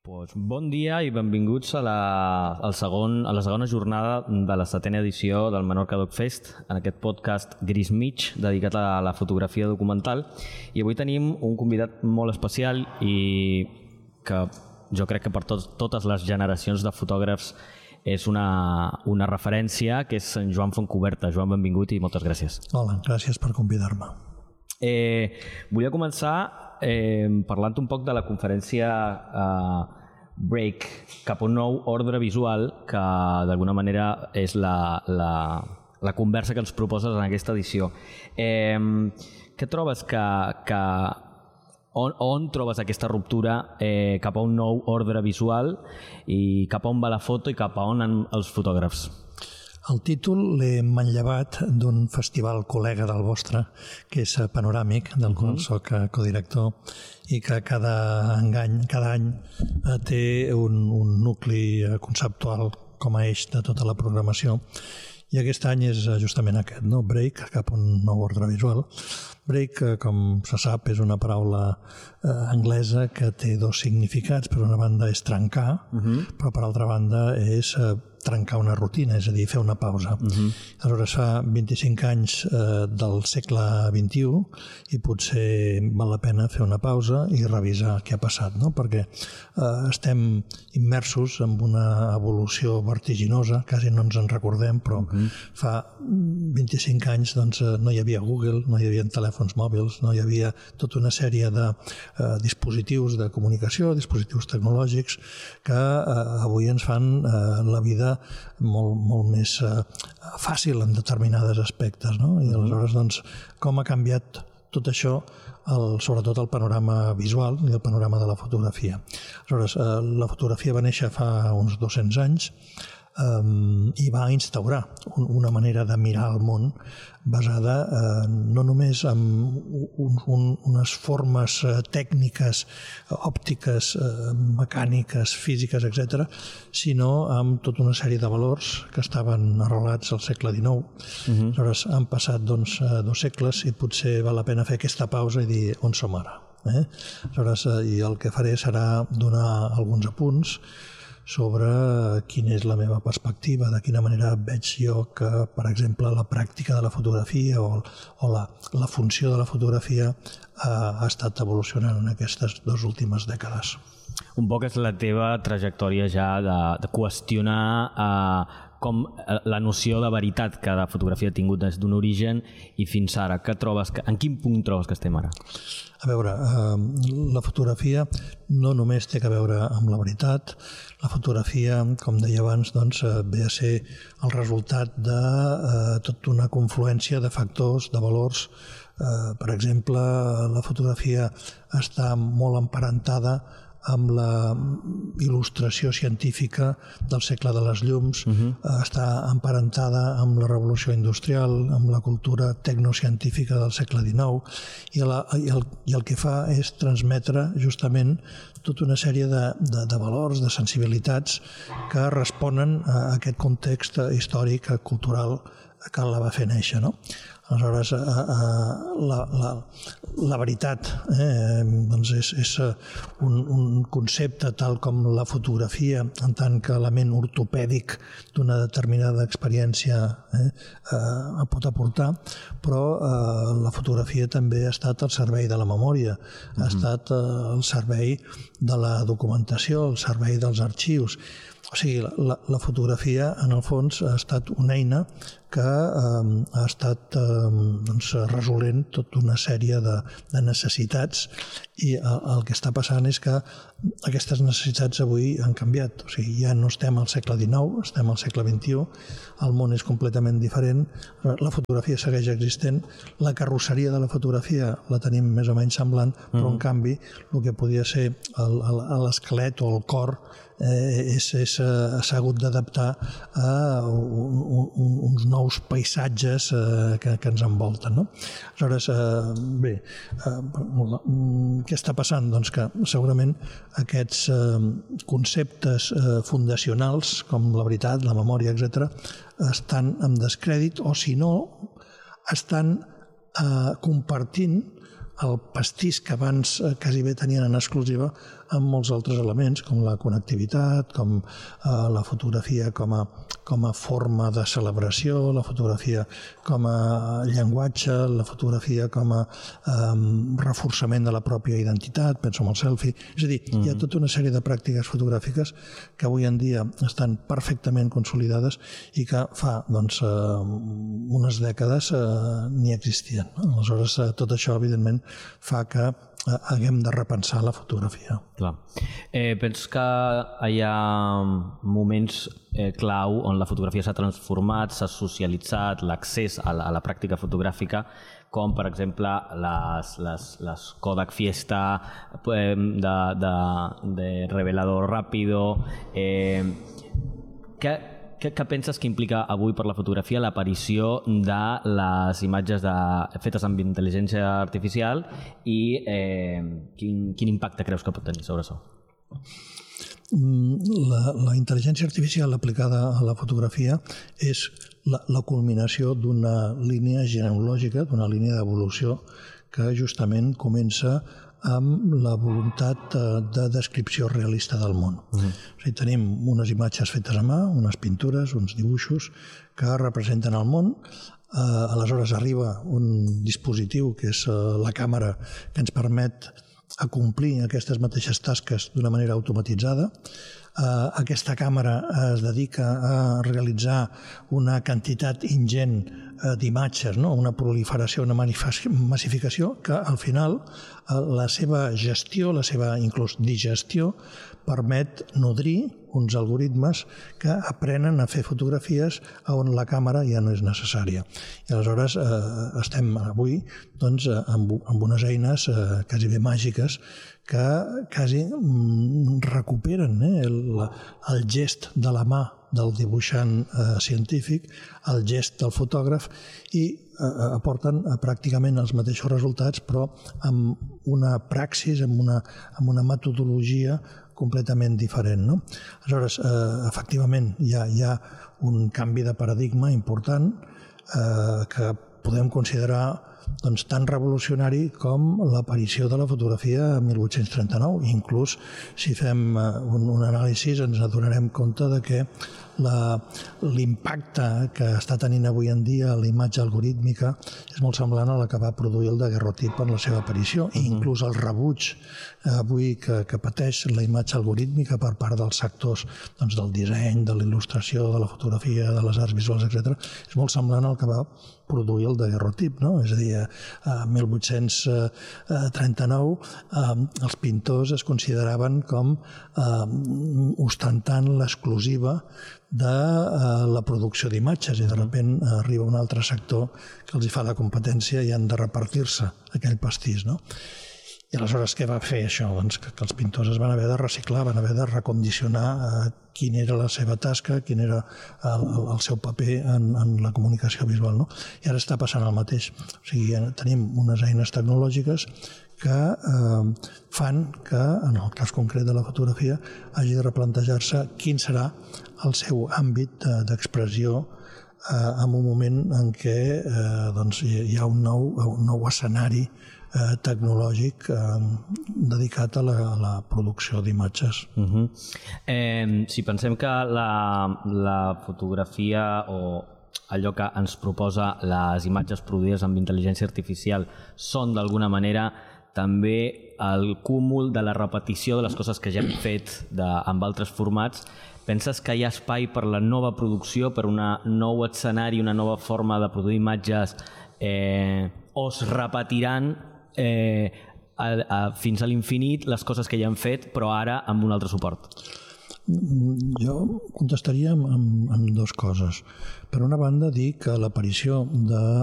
Bon dia i benvinguts a la segona jornada de la 7a edició del Menorca Doc Fest, en aquest podcast Gris Mig, dedicat a la fotografia documental. I avui tenim un convidat molt especial i que jo crec que per totes les generacions de fotògrafs és una referència, que és en Joan Fontcuberta. Joan, benvingut i moltes gràcies. Hola, gràcies per convidar-me. Volia començar parlant un poc de la conferència Break, cap a un nou ordre visual, que d'alguna manera és la conversa que ens proposes en aquesta edició. Què trobes on trobes aquesta ruptura cap a un nou ordre visual i cap a on va la foto i cap a on els fotògrafs? El títol l'he manllevat d'un festival col·lega del vostre, que és Panoràmic, del qual soc codirector, i que cada any té un nucli conceptual com a eix de tota la programació. I aquest any és justament aquest, no? Break, cap a un nou ordre visual. Break, com se sap, és una paraula anglesa que té dos significats. Per una banda és trencar, però per altra banda és trencar una rutina, és a dir, fer una pausa. Aleshores, fa 25 anys del segle XXI i potser val la pena fer una pausa i revisar què ha passat, no? Perquè estem immersos en una evolució vertiginosa, quasi no ens en recordem, però fa 25 anys doncs, no hi havia Google, no hi havia telèfons mòbils, no hi havia tota una sèrie de dispositius de comunicació, dispositius tecnològics que avui ens fan la vida molt més fàcil en determinades aspectes, no? I aleshores, doncs, com ha canviat tot això, sobretot el panorama visual i el panorama de la fotografia. Aleshores, la fotografia va néixer fa uns 200 anys i va instaurar una manera de mirar el món basada no només en unes formes tècniques, òptiques, mecàniques, físiques, etc., sinó amb tota una sèrie de valors que estaven arrelats al segle XIX. Aleshores, han passat 2 segles i potser val la pena fer aquesta pausa i dir on som ara. Aleshores, i el que faré serà donar alguns apunts sobre quina és la meva perspectiva, de quina manera veig jo que, per exemple, la pràctica de la fotografia o la funció de la fotografia ha estat evolucionant en aquestes 2 últimes dècades. Un poc és la teva trajectòria ja de qüestionar com la noció de veritat que la fotografia ha tingut des d'un origen i fins ara. En quin punt trobes que estem ara? A veure, la fotografia no només té a veure amb la veritat. La fotografia, com deia abans, doncs, ve a ser el resultat de tota una confluència de factors, de valors. Per exemple, la fotografia està molt emparentada amb la il·lustració científica del segle de les llums, està emparentada amb la revolució industrial, amb la cultura tecnocientífica del segle XIX, i el que fa és transmetre justament tota una sèrie de valors, de sensibilitats que responen a aquest context històric, cultural que la va fer néixer, no? Aleshores, la veritat doncs és un concepte tal com la fotografia en tant que element ortopèdic d'una determinada experiència pot aportar, però la fotografia també ha estat al servei de la memòria, ha estat al servei de la documentació, al servei dels arxius. O sigui, la fotografia, en el fons, ha estat una eina que ha estat resolent tota una sèrie de necessitats, i el que està passant és que aquestes necessitats avui han canviat. O sigui, ja no estem al segle XIX, estem al segle XXI, el món és completament diferent, la fotografia segueix existent, la carrosseria de la fotografia la tenim més o menys semblant, però en canvi el que podia ser l'esquelet o el cor s'ha hagut d'adaptar a uns nous paisatges que ens envolten, no? Aleshores, bé, què està passant? Doncs que segurament aquests conceptes fundacionals com la veritat, la memòria, etc., estan en descrèdit, o si no, estan compartint el pastís que abans quasi bé tenien en exclusiva amb molts altres elements, com la connectivitat, com la fotografia com a forma de celebració, la fotografia com a llenguatge, la fotografia com a reforçament de la pròpia identitat, penso en el selfie. És a dir, hi ha tota una sèrie de pràctiques fotogràfiques que avui en dia estan perfectament consolidades i que fa unes dècades ni existien. Aleshores, tot això, evidentment, fa que haguem de repensar la fotografia. Clar. Penso que hi ha moments clau on la fotografia s'ha transformat, s'ha socialitzat l'accés a la pràctica fotogràfica, com per exemple les Kodak Fiesta de revelador ràpido. Què penses que implica avui per la fotografia l'aparició de les imatges fetes amb intel·ligència artificial i quin impacte creus que pot tenir sobre això? La intel·ligència artificial aplicada a la fotografia és la culminació d'una línia genealògica, d'una línia d'evolució que justament comença amb la voluntat de descripció realista del món. O sigui, tenim unes imatges fetes a mà, unes pintures, uns dibuixos que representen el món. Aleshores arriba un dispositiu que és la càmera que ens permet acomplir aquestes mateixes tasques d'una manera automatitzada. Aquesta càmera es dedica a realitzar una quantitat ingent d'imatges, una proliferació, una massificació, que al final la seva gestió, la seva inclús digestió, permet nodrir uns algoritmes que aprenen a fer fotografies on la càmera ja no és necessària. I aleshores estem avui amb unes eines quasi bé màgiques que quasi recuperen el gest de la mà del dibuixant científic, el gest del fotògraf i aporten pràcticament els mateixos resultats però amb una praxis, amb una metodologia completament diferent. Aleshores, efectivament, hi ha un canvi de paradigma important que podem considerar tan revolucionari com l'aparició de la fotografia a 1839. Inclús, si fem un anàlisi, ens adonarem compte de que l'impacte que està tenint avui en dia la imatge algorítmica és molt semblant a la que va produir el daguerrotip en la seva aparició. I inclús el rebuig avui que pateix la imatge algorítmica per part dels sectors del disseny, de la il·lustració, de la fotografia, de les arts visuals, etc., és molt semblant al que va produir el daguerrotip. És a dir, a 1839 els pintors es consideraven com ostentant l'exclusiva de la producció d'imatges i de sobte arriba un altre sector que els hi fa la competència i han de repartir-se aquell pastís. I aleshores què va fer això? Que els pintors es van haver de reciclar, van haver de recondicionar quina era la seva tasca, quin era el seu paper en la comunicació visual. I ara està passant el mateix. O sigui, tenim unes eines tecnològiques que fan que, en el cas concret de la fotografia, hagi de replantejar-se quin serà el seu àmbit d'expressió en un moment en què hi ha un nou escenari tecnològic dedicat a la producció d'imatges. Si pensem que la fotografia o allò que ens proposa les imatges produïdes amb intel·ligència artificial són d'alguna manera també el cúmul de la repetició de les coses que ja hem fet amb altres formats, penses que hi ha espai per la nova producció, per un nou escenari, una nova forma de produir imatges, o es repetiran fins a l'infinit les coses que ja hem fet, però ara amb un altre suport? Jo contestaria amb dues coses. Per una banda, dir que l'aparició de